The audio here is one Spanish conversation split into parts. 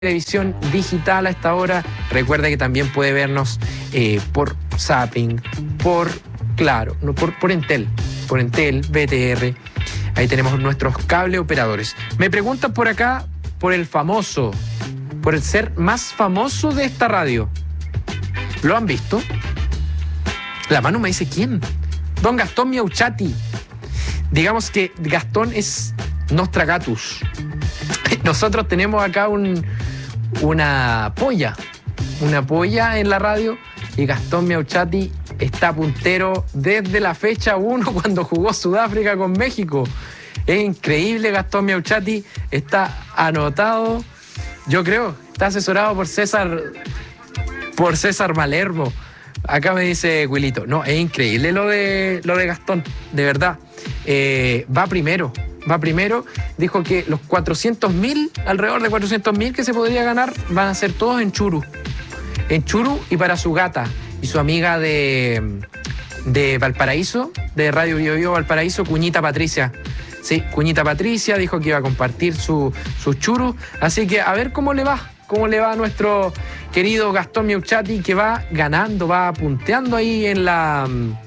televisión digital a esta hora. Recuerda que también puede vernos por Zapping, por Claro, no, por Entel, BTR. Ahí tenemos nuestros cable operadores. Me preguntan por acá por el ser más famoso de esta radio. ¿Lo han visto? La mano me dice ¿quién? Don Gastón Miauchati. Digamos que Gastón es Nostragatus. Nosotros tenemos acá una polla en la radio y Gastón Miauchati está puntero desde la fecha 1 cuando jugó Sudáfrica con México. Es increíble, Gastón Miauchati está anotado, yo creo, está asesorado por César Malermo. Acá me dice Wilito, no, es increíble lo de Gastón, de verdad. Va primero, dijo que los 400.000, alrededor de 400.000 que se podría ganar, van a ser todos en Churu y para su gata y su amiga de Valparaíso, de Radio Bio Bio Valparaíso, Cuñita Patricia. Sí, Cuñita Patricia dijo que iba a compartir sus churros, así que a ver cómo le va a nuestro querido Gastón Miauchati, que va ganando, va punteando ahí en la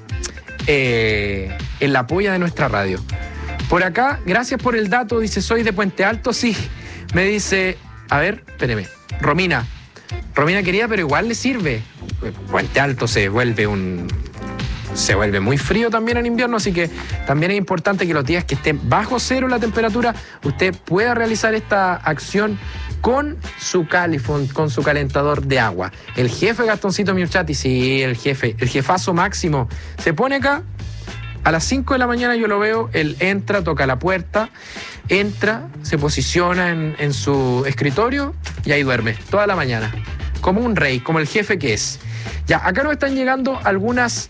polla de nuestra radio. Por acá, gracias por el dato, dice, soy de Puente Alto, sí. Me dice, a ver, espéreme, Romina querida, pero igual le sirve. Puente Alto se vuelve muy frío también en invierno, así que también es importante que los días que estén bajo cero la temperatura, usted pueda realizar esta acción con su Califón, con su calentador de agua. El jefe Gastoncito Miauchati, sí, el jefazo máximo, se pone acá. A las 5 de la mañana yo lo veo, él entra, toca la puerta, se posiciona en su escritorio y ahí duerme toda la mañana, como un rey, como el jefe que es. Ya, acá nos están llegando algunas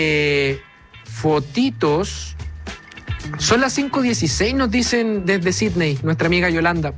fotitos. Son las 5:16, nos dicen desde Sydney, nuestra amiga Yolanda,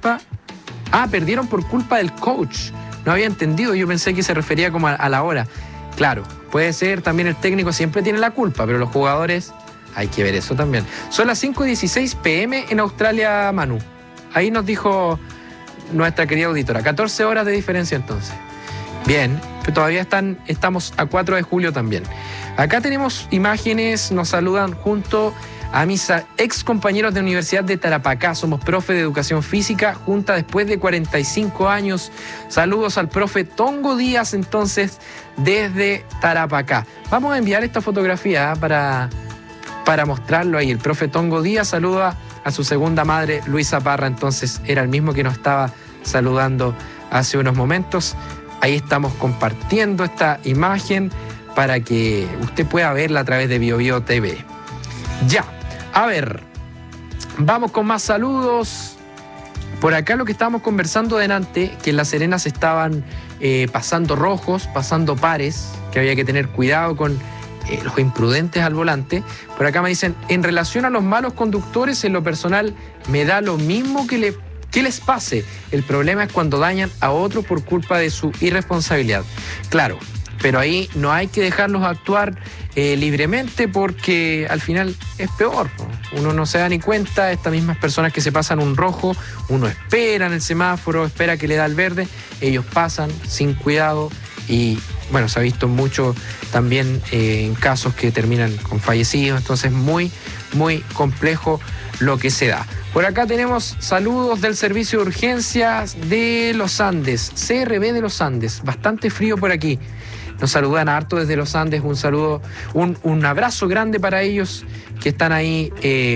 perdieron por culpa del coach. No había entendido, yo pensé que se refería como a la hora. Claro, puede ser, también el técnico siempre tiene la culpa, pero los jugadores, hay que ver eso también. Son las 5:16 p.m. en Australia, Manu. Ahí nos dijo nuestra querida auditora. 14 horas de diferencia entonces. Bien, pero todavía estamos a 4 de julio también. Acá tenemos imágenes, nos saludan junto a mis ex compañeros de Universidad de Tarapacá. Somos profe de Educación Física, junta después de 45 años. Saludos al profe Tongo Díaz, entonces, desde Tarapacá. Vamos a enviar esta fotografía para mostrarlo ahí. El profe Tongo Díaz saluda a su segunda madre, Luisa Parra, entonces era el mismo que nos estaba saludando hace unos momentos. Ahí estamos compartiendo esta imagen para que usted pueda verla a través de Bio Bio TV. Ya, a ver, vamos con más saludos. Por acá lo que estábamos conversando delante, que en La Serena se estaban pasando rojos, pasando pares, que había que tener cuidado con los imprudentes al volante. Por acá me dicen, en relación a los malos conductores, en lo personal me da lo mismo que les pase. El problema es cuando dañan a otro por culpa de su irresponsabilidad. Claro, pero ahí no hay que dejarlos actuar libremente, porque al final es peor, ¿no? Uno no se da ni cuenta. Estas mismas personas que se pasan un rojo, uno espera en el semáforo, espera que le da el verde, ellos pasan sin cuidado y bueno, se ha visto mucho también en casos que terminan con fallecidos. Entonces muy, muy complejo lo que se da. Por acá tenemos saludos del Servicio de Urgencias de los Andes, CRB de los Andes, bastante frío por aquí. Nos saludan harto desde los Andes, un saludo, un abrazo grande para ellos que están ahí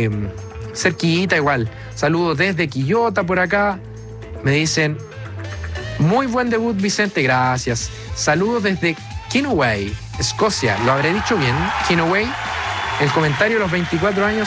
cerquita igual. Saludos desde Quillota por acá, me dicen, muy buen debut Vicente, gracias. Saludos desde Kinoway, Escocia, lo habré dicho bien, Kinoway. El comentario de los 24 años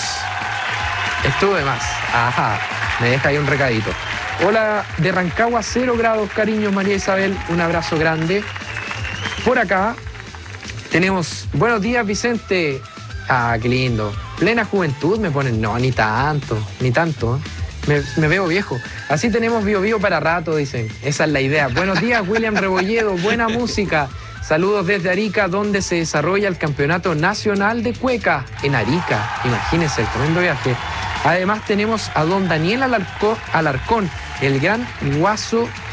estuvo de más, ajá, me deja ahí un recadito. Hola, de Rancagua, 0 grados, cariños María Isabel, un abrazo grande. Por acá tenemos, buenos días Vicente. Ah, qué lindo. Plena juventud me ponen, no, ni tanto. Me veo viejo. Así tenemos Bio Bio para rato, dicen. Esa es la idea. Buenos días, William Rebolledo, buena música. Saludos desde Arica, donde se desarrolla el Campeonato Nacional de Cueca. En Arica, imagínense el tremendo viaje. Además tenemos a don Daniel Alarcón. El gran Guaso